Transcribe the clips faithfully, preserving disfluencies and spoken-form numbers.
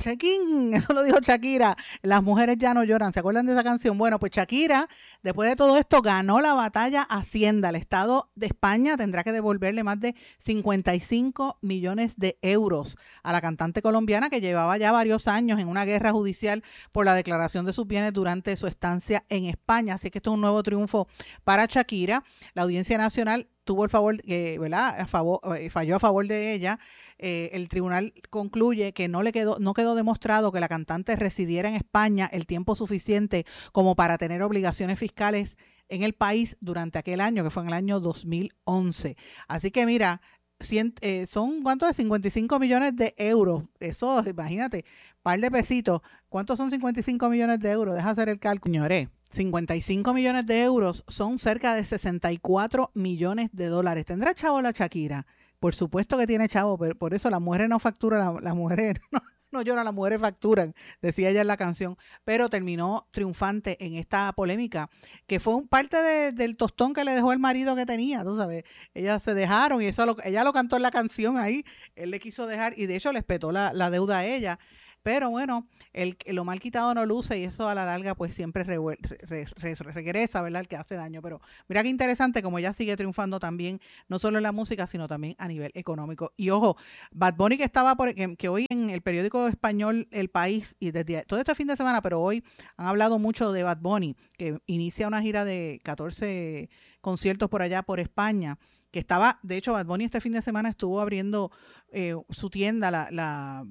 chequín, eso lo dijo Shakira, las mujeres ya no lloran, ¿se acuerdan de esa canción? Bueno, pues Shakira, después de todo esto, ganó la batalla Hacienda. El Estado de España tendrá que devolverle más de cincuenta y cinco millones de euros a la cantante colombiana que llevaba ya varios años en una guerra judicial por la declaración de sus bienes durante su estancia en España. Así que esto es un nuevo triunfo para Shakira. La Audiencia Nacional tuvo el favor, eh, ¿verdad? A favor, eh, falló a favor de ella. Eh, el tribunal concluye que no le quedó, no quedó demostrado que la cantante residiera en España el tiempo suficiente como para tener obligaciones fiscales en el país durante aquel año, que fue en el año dos mil once. Así que mira, cien, eh, son ¿cuánto de cincuenta y cinco millones de euros? Eso, imagínate, par de pesitos. ¿Cuántos son cincuenta y cinco millones de euros? Deja hacer el cálculo, señores. cincuenta y cinco millones de euros son cerca de sesenta y cuatro millones de dólares. ¿Tendrá chavo la Shakira? Por supuesto que tiene chavo, pero por eso las mujeres no facturan, las mujeres no, no lloran, las mujeres facturan, decía ella en la canción, pero terminó triunfante en esta polémica, que fue un parte de, del tostón que le dejó el marido que tenía, tú sabes, ellas se dejaron y eso lo, ella lo cantó en la canción ahí, él le quiso dejar y de hecho le espetó la, la deuda a ella. Pero bueno, el, lo mal quitado no luce y eso a la larga pues siempre re, re, re, regresa, ¿verdad? El que hace daño. Pero mira qué interesante como ella sigue triunfando también, no solo en la música, sino también a nivel económico. Y ojo, Bad Bunny que estaba, por, que, que hoy en el periódico español El País, y desde todo este fin de semana, pero hoy han hablado mucho de Bad Bunny, que inicia una gira de catorce conciertos por allá, por España, que estaba, de hecho, Bad Bunny este fin de semana estuvo abriendo eh, su tienda, la... la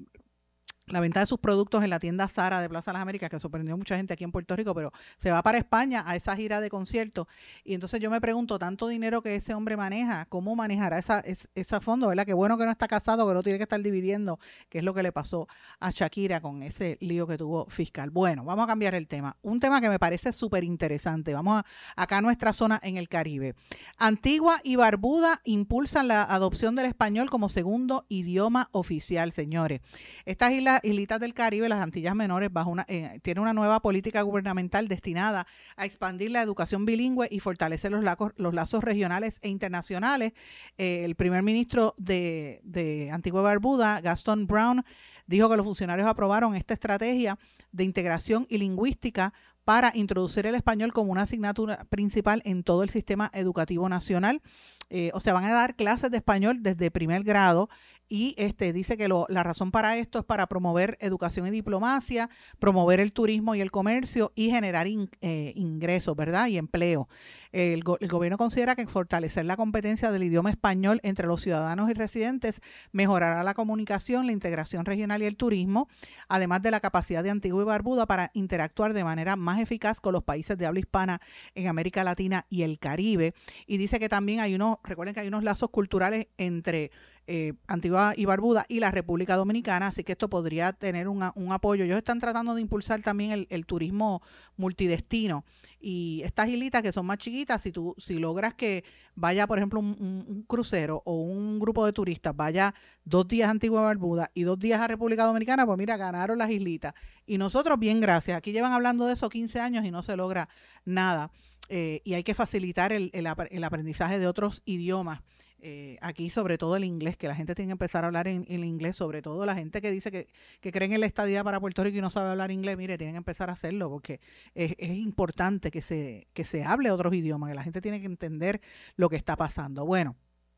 la venta de sus productos en la tienda Zara de Plaza Las Américas, que sorprendió a mucha gente aquí en Puerto Rico, pero se va para España a esa gira de conciertos. Y entonces yo me pregunto, tanto dinero que ese hombre maneja, ¿cómo manejará esa, esa, esa fondo, verdad? Qué bueno que no está casado, que no tiene que estar dividiendo, que es lo que le pasó a Shakira con ese lío que tuvo fiscal. Bueno, vamos a cambiar el tema. Un tema que me parece súper interesante. Vamos a, acá a nuestra zona en el Caribe. Antigua y Barbuda impulsan la adopción del español como segundo idioma oficial, señores. Estas islas islitas del Caribe, las Antillas Menores, bajo una, eh, tiene una nueva política gubernamental destinada a expandir la educación bilingüe y fortalecer los, lacos, los lazos regionales e internacionales. Eh, el primer ministro de, de Antigua y Barbuda, Gaston Brown, dijo que los funcionarios aprobaron esta estrategia de integración y lingüística para introducir el español como una asignatura principal en todo el sistema educativo nacional. Eh, o sea, van a dar clases de español desde primer grado. Y este dice que lo, la razón para esto es para promover educación y diplomacia, promover el turismo y el comercio y generar in, eh, ingresos, ¿verdad? Y empleo. El, go, el gobierno considera que fortalecer la competencia del idioma español entre los ciudadanos y residentes mejorará la comunicación, la integración regional y el turismo, además de la capacidad de Antigua y Barbuda para interactuar de manera más eficaz con los países de habla hispana en América Latina y el Caribe. Y dice que también hay unos, recuerden que hay unos lazos culturales entre Eh, Antigua y Barbuda y la República Dominicana, así que esto podría tener una, un apoyo. Ellos están tratando de impulsar también el, el turismo multidestino y estas islitas que son más chiquitas, si tú si logras que vaya, por ejemplo, un, un, un crucero o un grupo de turistas, vaya dos días a Antigua y Barbuda y dos días a República Dominicana, pues mira, ganaron las islitas. Y nosotros, bien, gracias. Aquí llevan hablando de eso quince años y no se logra nada. Eh, y hay que facilitar el, el, el aprendizaje de otros idiomas. Eh, aquí sobre todo el inglés, que la gente tiene que empezar a hablar en, en inglés, sobre todo la gente que dice que, que creen en la estadía para Puerto Rico y no sabe hablar inglés, mire, tienen que empezar a hacerlo porque es, es importante que se, que se hable otros idiomas, que la gente tiene que entender lo que está pasando. Bueno,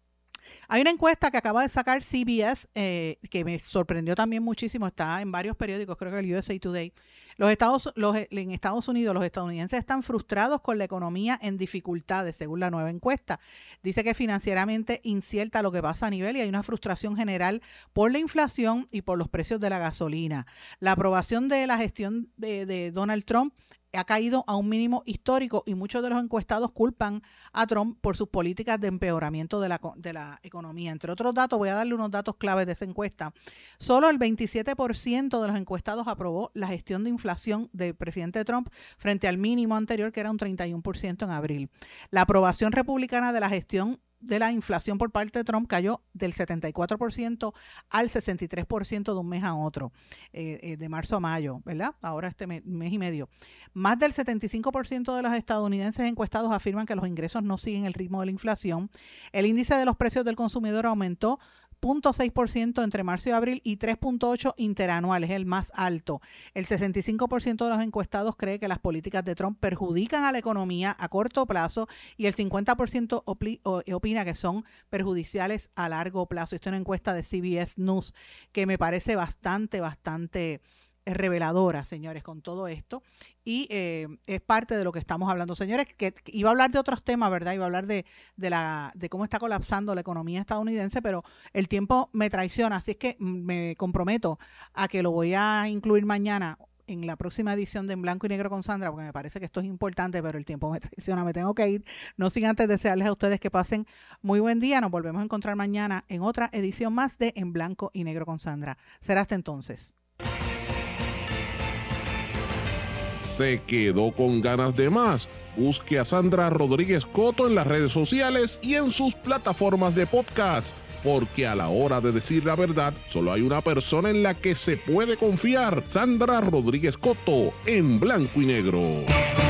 hay una encuesta que acaba de sacar C B S eh, que me sorprendió también muchísimo, está en varios periódicos, creo que el U S A Today. Los Estados, los, en Estados Unidos los estadounidenses están frustrados con la economía en dificultades, según la nueva encuesta. Dice que financieramente incierta lo que pasa a nivel y hay una frustración general por la inflación y por los precios de la gasolina. La aprobación de la gestión de, de Donald Trump ha caído a un mínimo histórico y muchos de los encuestados culpan a Trump por sus políticas de empeoramiento de la, de la economía. Entre otros datos, voy a darle unos datos claves de esa encuesta. Solo el veintisiete por ciento de los encuestados aprobó la gestión de inflación del presidente Trump frente al mínimo anterior, que era un treinta y uno por ciento en abril. La aprobación republicana de la gestión de la inflación por parte de Trump cayó del setenta y cuatro por ciento al sesenta y tres por ciento de un mes a otro, eh, eh, de marzo a mayo, ¿verdad? Ahora este mes, mes y medio. Más del setenta y cinco por ciento de los estadounidenses encuestados afirman que los ingresos no siguen el ritmo de la inflación. El índice de los precios del consumidor aumentó punto seis por ciento entre marzo y abril y tres punto ocho por ciento interanual, es el más alto. El sesenta y cinco por ciento de los encuestados cree que las políticas de Trump perjudican a la economía a corto plazo y el cincuenta por ciento opli, opina que son perjudiciales a largo plazo. Esto es una encuesta de C B S News que me parece bastante, bastante reveladora, señores, con todo esto. Y eh, es parte de lo que estamos hablando. Señores, que, que iba a hablar de otros temas, ¿verdad? Iba a hablar de, de, la, de cómo está colapsando la economía estadounidense, pero el tiempo me traiciona, así es que me comprometo a que lo voy a incluir mañana en la próxima edición de En Blanco y Negro con Sandra, porque me parece que esto es importante, pero el tiempo me traiciona, me tengo que ir. No sin antes desearles a ustedes que pasen muy buen día. Nos volvemos a encontrar mañana en otra edición más de En Blanco y Negro con Sandra. Será hasta entonces. ¿Se quedó con ganas de más? Busque a Sandra Rodríguez Coto en las redes sociales y en sus plataformas de podcast, porque a la hora de decir la verdad, solo hay una persona en la que se puede confiar. Sandra Rodríguez Coto, en Blanco y Negro.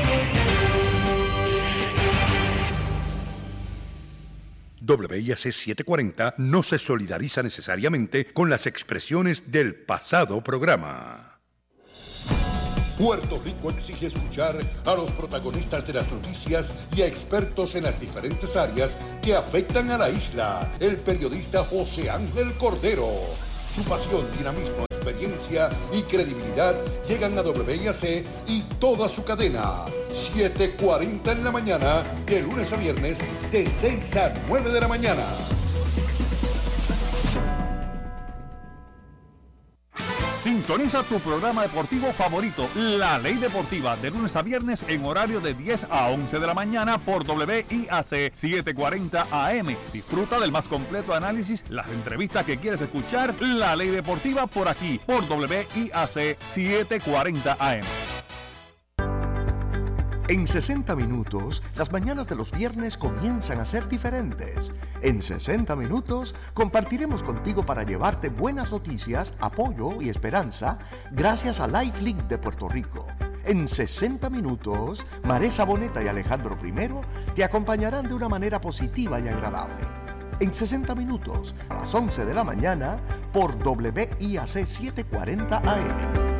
W I A C setecientos cuarenta no se solidariza necesariamente con las expresiones del pasado programa. Puerto Rico exige escuchar a los protagonistas de las noticias y a expertos en las diferentes áreas que afectan a la isla. El periodista José Ángel Cordero. Su pasión, dinamismo, experiencia y credibilidad llegan a W I A C y toda su cadena. siete cuarenta en la mañana, de lunes a viernes, de seis a nueve de la mañana. Sintoniza tu programa deportivo favorito, La Ley Deportiva, de lunes a viernes en horario de diez a once de la mañana por W I A C setecientos cuarenta A M. Disfruta del más completo análisis, las entrevistas que quieres escuchar. La Ley Deportiva por aquí, por W I A C setecientos cuarenta A M. En sesenta minutos, las mañanas de los viernes comienzan a ser diferentes. En sesenta minutos, compartiremos contigo para llevarte buenas noticias, apoyo y esperanza gracias a LifeLink de Puerto Rico. En sesenta minutos, Maresa Boneta y Alejandro Primero te acompañarán de una manera positiva y agradable. En sesenta minutos, a las once de la mañana, por W I A C setecientos cuarenta A M.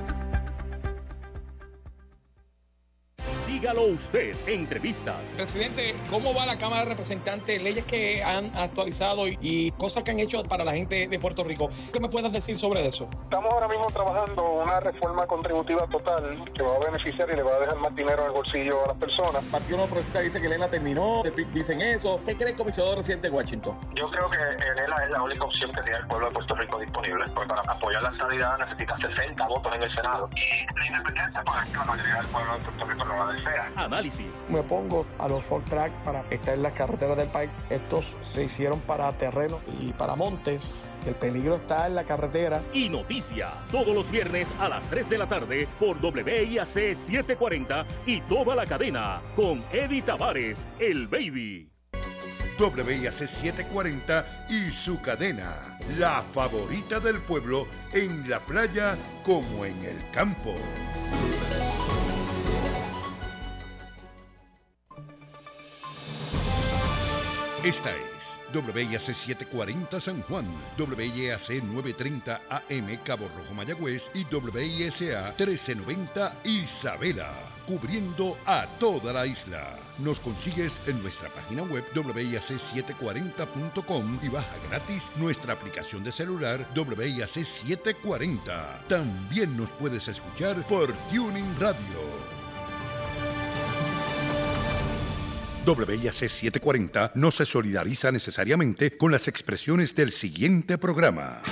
Dígalo usted, entrevistas. Presidente, ¿cómo va la Cámara de Representantes? Leyes que han actualizado y, y cosas que han hecho para la gente de Puerto Rico. ¿Qué me puedes decir sobre eso? Estamos ahora mismo trabajando una reforma contributiva total que va a beneficiar y le va a dejar más dinero en el bolsillo a las personas. El Partido Nuevo Progresista dice que Lela terminó, el P I B dicen eso. ¿Qué cree el comisionado residente de Washington? Yo creo que Lela es la única opción que tiene el pueblo de Puerto Rico disponible. Porque para apoyar la estadidad necesita sesenta votos en el Senado. Y la independencia, pues la mayoría del pueblo de Puerto Rico no la desea. Análisis. Me pongo a los Ford Track para estar en las carreteras del país. Estos se hicieron para terreno y para montes. El peligro está en la carretera. Y noticia, todos los viernes a las tres de la tarde por W I A C setecientos cuarenta y toda la cadena con Eddie Tavares, el Baby. W I A C setecientos cuarenta y su cadena, la favorita del pueblo en la playa como en el campo. Esta es W I A C setecientos cuarenta San Juan, W I A C novecientos treinta A M Cabo Rojo Mayagüez y W I S A trece noventa Isabela, cubriendo a toda la isla. Nos consigues en nuestra página web W I A C setecientos cuarenta punto com y baja gratis nuestra aplicación de celular W I A C setecientos cuarenta. También nos puedes escuchar por Tuning Radio. W I A C setecientos cuarenta no se solidariza necesariamente con las expresiones del siguiente programa.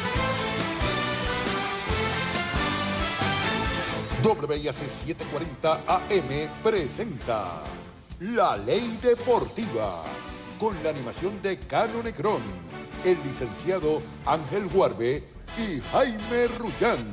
W I A C setecientos cuarenta A M presenta La Ley Deportiva, con la animación de Cano Negrón, el licenciado Ángel Guarbe y Jaime Rullán.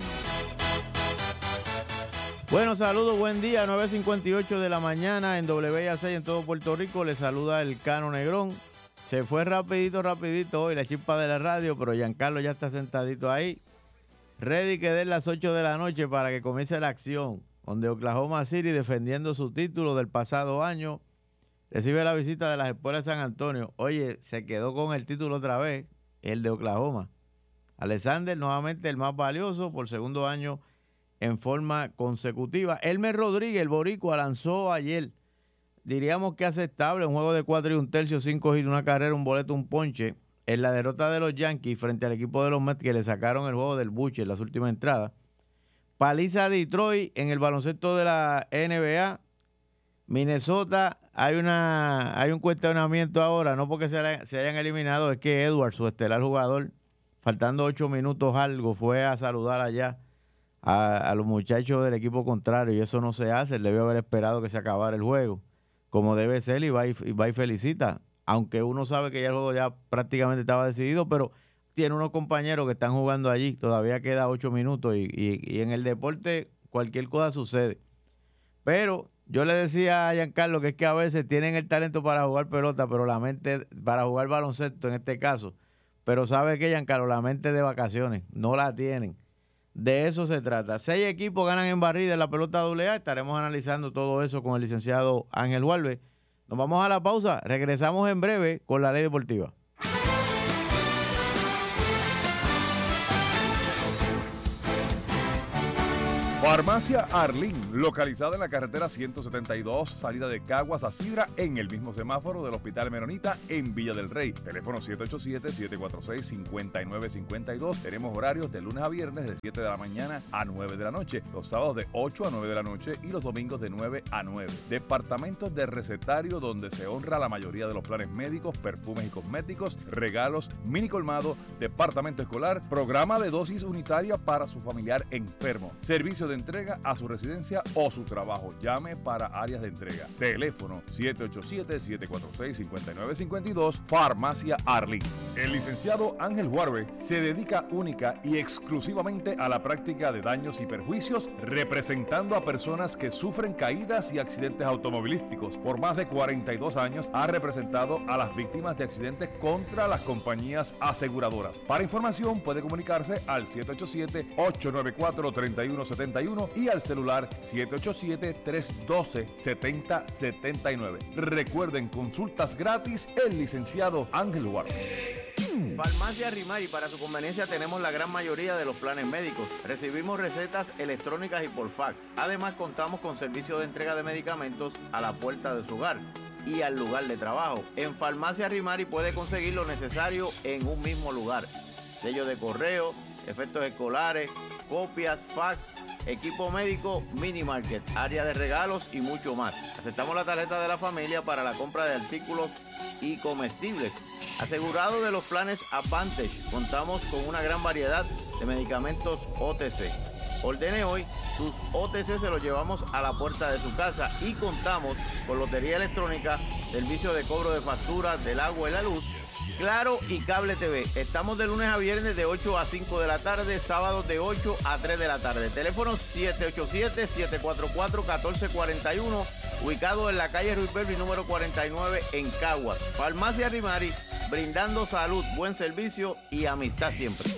Bueno, saludos, buen día, nueve cincuenta y ocho de la mañana en W I A C en todo Puerto Rico. Les saluda el Cano Negrón. Se fue rapidito, rapidito hoy la chispa de la radio, pero Giancarlo ya está sentadito ahí. Ready que den las ocho de la noche para que comience la acción, donde Oklahoma City, defendiendo su título del pasado año, recibe la visita de las Espuelas de San Antonio. Oye, se quedó con el título otra vez. el de Oklahoma. Alexander nuevamente el más valioso por segundo año en forma consecutiva. Elmer Rodríguez, el boricua, lanzó ayer, diríamos que aceptable, un juego de cuatro y un tercio, cinco hits, una carrera, un boleto, un ponche, en la derrota de los Yankees frente al equipo de los Mets que le sacaron el juego del buche en las últimas entradas. Paliza de Detroit en el baloncesto de la N B A. Minnesota, hay una hay un cuestionamiento ahora, no porque se, se hayan eliminado, es que Edwards, su estelar jugador, faltando ocho minutos algo, fue a saludar allá a, a los muchachos del equipo contrario y eso no se hace. Él debió haber esperado que se acabara el juego, como debe ser, y va y, y va y felicita. Aunque uno sabe que ya el juego ya prácticamente estaba decidido, pero tiene unos compañeros que están jugando allí, todavía queda ocho minutos y, y, y en el deporte cualquier cosa sucede. Pero yo le decía a Giancarlo que es que a veces tienen el talento para jugar pelota, pero la mente, para jugar baloncesto en este caso, pero sabe que Giancarlo, la mente de vacaciones, no la tienen. De eso se trata. Seis equipos ganan en barrida en la pelota doble A. Estaremos analizando todo eso con el licenciado Ángel Hualve. Nos vamos a la pausa. Regresamos en breve con la Ley Deportiva. Farmacia Arlín, localizada en la carretera ciento setenta y dos, salida de Caguas a Sidra, en el mismo semáforo del Hospital Menonita en Villa del Rey. Teléfono siete ocho siete, siete cuatro seis, cinco nueve cinco dos. Tenemos horarios de lunes a viernes de siete de la mañana a nueve de la noche, los sábados de ocho a nueve de la noche y los domingos de nueve a nueve. Departamento de recetario donde se honra la mayoría de los planes médicos, perfumes y cosméticos, regalos, mini colmado, departamento escolar, programa de dosis unitaria para su familiar enfermo, servicio de entrega a su residencia o su trabajo. Llame para áreas de entrega. Teléfono siete ocho siete, siete cuatro seis, cinco nueve cinco dos. Farmacia Arlín. El licenciado Ángel Huarbe se dedica única y exclusivamente a la práctica de daños y perjuicios, representando a personas que sufren caídas y accidentes automovilísticos. Por más de cuarenta y dos años ha representado a las víctimas de accidentes contra las compañías aseguradoras. Para información puede comunicarse al siete ocho siete, ocho nueve cuatro, tres uno siete uno y al celular siete ocho siete, tres uno dos, siete cero siete nueve. Recuerden, consultas gratis, el licenciado Ángel Huarbe. Farmacia Rimari, para su conveniencia tenemos la gran mayoría de los planes médicos. Recibimos recetas electrónicas y por fax. Además contamos con servicio de entrega de medicamentos a la puerta de su hogar y al lugar de trabajo. En Farmacia Rimari puede conseguir lo necesario en un mismo lugar. Sello de correo, efectos escolares, copias, fax, equipo médico, mini market, área de regalos y mucho más. Aceptamos la tarjeta de la familia para la compra de artículos y comestibles. Asegurado de los planes Advantage, contamos con una gran variedad de medicamentos O T C. Ordene hoy, sus O T C se los llevamos a la puerta de su casa y contamos con lotería electrónica, servicio de cobro de facturas del agua y la luz, Claro y Cable T V. Estamos de lunes a viernes de ocho a cinco de la tarde, sábados de ocho a tres de la tarde. Teléfono siete ocho siete, siete cuatro cuatro, uno cuatro cuatro uno, ubicado en la calle Ruiz Belvi número cuarenta y nueve en Caguas. Farmacia Rimari, brindando salud, buen servicio y amistad siempre.